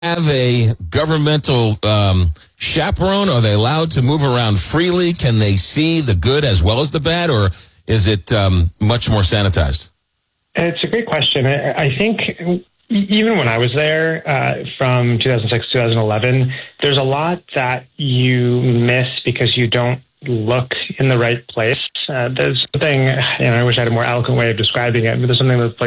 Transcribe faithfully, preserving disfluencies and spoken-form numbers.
have a governmental um, chaperone? Are they allowed to move around freely? Can they see the good as well as the bad, or is it um, much more sanitized? It's a great question. I, I think even when I was there uh, from two thousand six to two thousand eleven, there's a lot that you miss because you don't look in the right place. Uh, there's something, you know, I wish I had a more eloquent way of describing it, but there's something that's like